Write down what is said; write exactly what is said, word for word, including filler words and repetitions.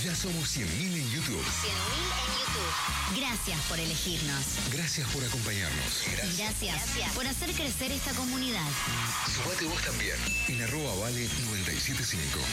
Ya somos cien mil en YouTube. cien mil en YouTube. Gracias por elegirnos. Gracias por acompañarnos. Gracias. Gracias, Gracias por hacer crecer esta comunidad. Sumate vos también en arroba vale noventa y siete punto cinco.